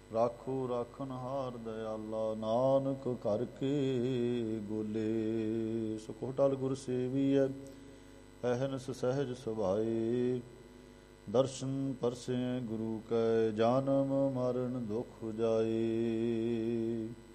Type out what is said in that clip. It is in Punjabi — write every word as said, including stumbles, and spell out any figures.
ਰਾਖੋ ਰਾਖਨ ਹਾਰ ਦਇਆਲਾ, ਨਾਨਕ ਕਰ ਕੇ ਗੋਲੇ। ਸੁਖੋਟਲ ਗੁਰ ਸੇਵੀਐ, ਅਹਨਸ ਸਹਿਜ ਸੁਭਾਏ। ਦਰਸ਼ਨ ਪਰਸੇ ਗੁਰੂ ਕੈ, ਜਨਮ ਮਰਨ ਦੁਖ ਜਾਏ।